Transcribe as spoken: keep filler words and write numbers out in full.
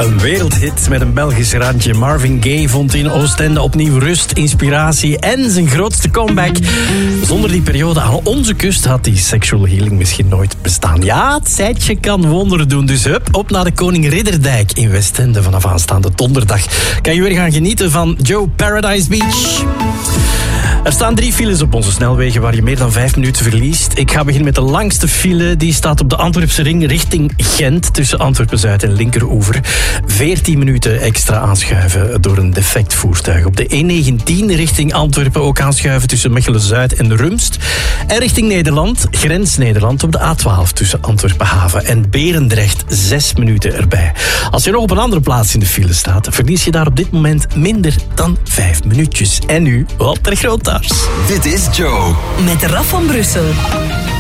Een wereldhit met een Belgisch randje. Marvin Gaye vond in Oostende opnieuw rust, inspiratie en zijn grootste comeback. Zonder die periode aan onze kust had die sexual healing misschien nooit bestaan. Ja, het zeitje kan wonderen doen. Dus hup, op naar de Koning Ridderdijk in Westende vanaf aanstaande donderdag. Kan je weer gaan genieten van Joe Paradise Beach. Er staan drie files op onze snelwegen waar je meer dan vijf minuten verliest. Ik ga beginnen met de langste file. Die staat op de Antwerpse ring richting Gent. Tussen Antwerpen-Zuid en Linkeroever. veertien minuten extra aanschuiven door een defect voertuig. Op de E negentien richting Antwerpen ook aanschuiven tussen Mechelen-Zuid en Rumst. En richting Nederland, grens Nederland op de A twaalf tussen Antwerpen-Haven en Berendrecht. Zes minuten erbij. Als je nog op een andere plaats in de file staat, verlies je daar op dit moment minder dan vijf minuutjes. En nu, Walter Grootaars. Dit is Joe. Met Raf van Brussel.